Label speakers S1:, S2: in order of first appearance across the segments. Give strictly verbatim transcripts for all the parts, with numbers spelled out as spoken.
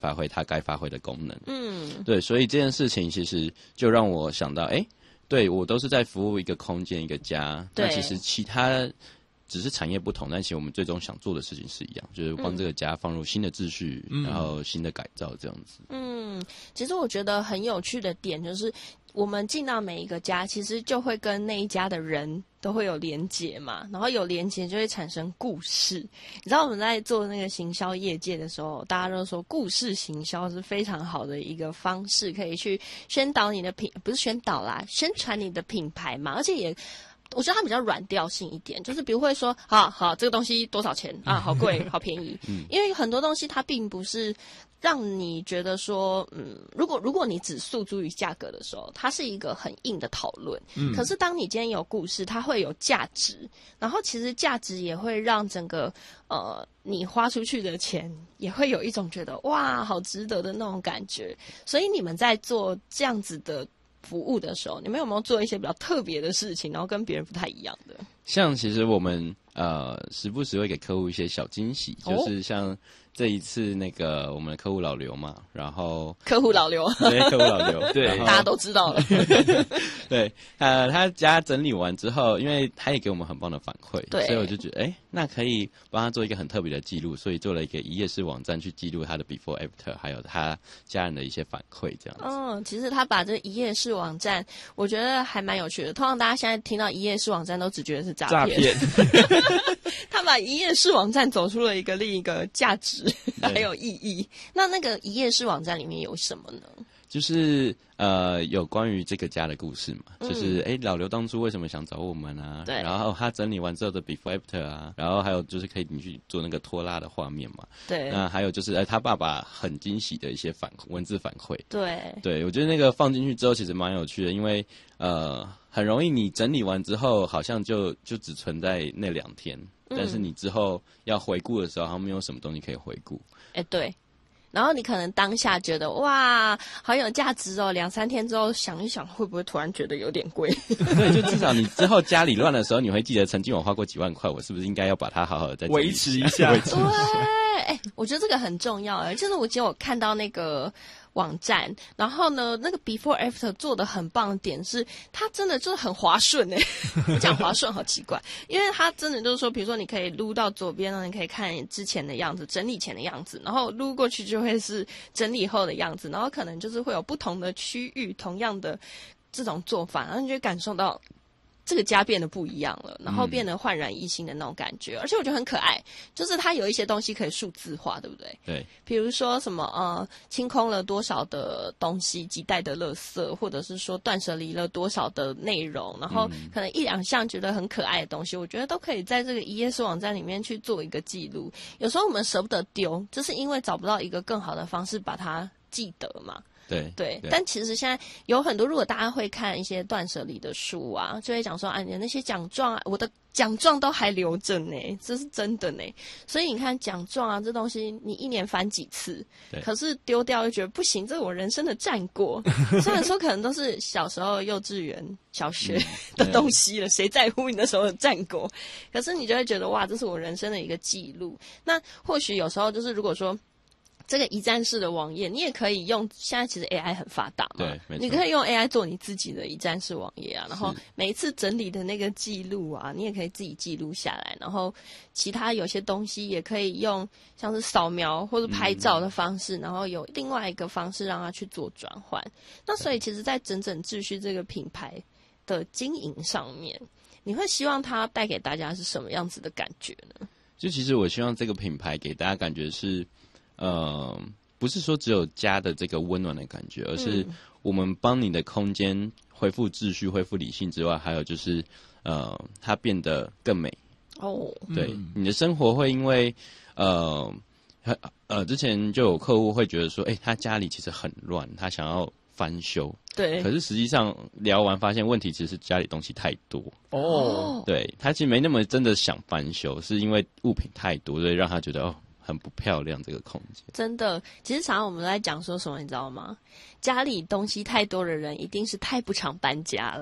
S1: 发挥它该发挥的功能。
S2: 嗯，
S1: 对，所以这件事情其实就让我想到，哎，对我都是在服务一个空间一个家，那其实其他只是产业不同，但其实我们最终想做的事情是一样，就是帮这个家放入新的秩序，嗯、然后新的改造这样子。
S2: 嗯，其实我觉得很有趣的点就是，我们进到每一个家，其实就会跟那一家的人都会有连结嘛，然后有连结就会产生故事。你知道我们在做那个行销业界的时候，大家都说故事行销是非常好的一个方式，可以去宣导你的品，不是宣导啦，宣传你的品牌嘛，而且也。我觉得它比较软调性一点，就是比如会说，好好这个东西多少钱啊？好贵，好便宜。嗯，因为很多东西它并不是让你觉得说，嗯，如果如果你只诉诸于价格的时候，它是一个很硬的讨论。嗯，可是当你今天有故事，它会有价值，然后其实价值也会让整个呃你花出去的钱也会有一种觉得哇好值得的那种感觉。所以你们在做这样子的服务的时候，你们有没有做一些比较特别的事情，然后跟别人不太一样的？
S1: 像其实我们呃时不时会给客户一些小惊喜，哦、就是像这一次那个我们的客户老刘嘛，然后
S2: 客户老刘，
S1: 对，客户老刘，
S2: 对，大家都知道了。
S1: 对，呃，他家整理完之后，因为他也给我们很棒的反馈，
S2: 对，
S1: 所以我就觉得，哎，那可以帮他做一个很特别的记录，所以做了一个一页式网站去记录他的 before after， 还有他家人的一些反馈，这样子。
S2: 嗯，其实他把这一页式网站，我觉得还蛮有趣的。通常大家现在听到一页式网站，都只觉得是诈骗。诈骗。他把一页式网站走出了一个另一个价值还有意义。那那个一页式网站里面有什么呢？
S1: 就是呃，有关于这个家的故事嘛，嗯、就是哎，老刘当初为什么想找我们啊？
S2: 对，
S1: 然后他整理完之后的 before after 啊，然后还有就是可以你去做那个拖拉的画面嘛。
S2: 对，
S1: 那还有就是哎，他爸爸很惊喜的一些反文字反馈。
S2: 对，
S1: 对，我觉得那个放进去之后其实蛮有趣的，因为呃，很容易你整理完之后，好像就就只存在那两天，嗯、但是你之后要回顾的时候，好像没有什么东西可以回顾。
S2: 哎，对。然后你可能当下觉得哇好有价值哦，两三天之后想一想，会不会突然觉得有点贵？
S1: 对，就至少你之后家里乱的时候，你会记得曾经我花过几万块，我是不是应该要把它好好的再
S3: 维持一下？
S2: 对，哎，我觉得这个很重要哎，就是我今天我看到那个网站，然后呢，那个 before after 做的很棒的点是，它真的就是很滑顺哎，我讲滑顺好奇怪，因为它真的就是说，比如说你可以撸到左边呢，你可以看之前的样子，整理前的样子，然后撸过去就会是整理后的样子，然后可能就是会有不同的区域，同样的这种做法，然后你就会感受到这个家变得不一样了，然后变得焕然一新的那种感觉，嗯、而且我觉得很可爱，就是它有一些东西可以数字化，对不对？
S1: 对，
S2: 比如说什么呃，清空了多少的东西，几袋的垃圾，或者是说断舍离了多少的内容，然后可能一两项觉得很可爱的东西，我觉得都可以在这个一页式网站里面去做一个记录。有时候我们舍不得丢，就是因为找不到一个更好的方式把它记得嘛。
S1: 对
S2: 对, 对，但其实现在有很多，如果大家会看一些断舍离的书啊，就会讲说啊，你的那些奖状啊，我的奖状都还留着呢，这是真的呢。所以你看奖状啊，这东西你一年翻几次，可是丢掉就觉得不行，这是我人生的战果。虽然说可能都是小时候幼稚园、小学的东西了，谁在乎你那时候的战果？可是你就会觉得哇，这是我人生的一个记录。那或许有时候就是如果说。这个一站式的网页，你也可以用。现在其实 A I 很发达嘛，
S1: 对，没错，
S2: 你可以用 A I 做你自己的一站式网页啊。然后每一次整理的那个记录啊，你也可以自己记录下来。然后其他有些东西也可以用像是扫描或者拍照的方式，嗯、然后有另外一个方式让它去做转换。那所以其实，在整整秩序这个品牌的经营上面，你会希望它带给大家是什么样子的感觉呢？
S1: 就其实我希望这个品牌给大家感觉是。呃，不是说只有家的这个温暖的感觉，而是我们帮你的空间恢复秩序、恢复理性之外，还有就是呃，它变得更美。
S2: 哦，
S1: 对，
S3: 嗯、
S1: 你的生活会因为呃呃，之前就有客户会觉得说，哎、欸，他家里其实很乱，他想要翻修。
S2: 对，
S1: 可是实际上聊完发现，问题其实是家里东西太多。
S3: 哦，
S1: 对，他其实没那么真的想翻修，是因为物品太多，所以让他觉得哦。很不漂亮，这个空间
S2: 真的。其实常常我们在讲说什么，你知道吗？家里东西太多的人，一定是太不常搬家了。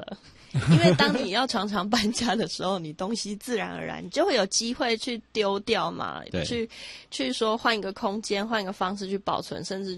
S2: 因为当你要常常搬家的时候，你东西自然而然你就会有机会去丢掉嘛，去去说换一个空间，换一个方式去保存，甚至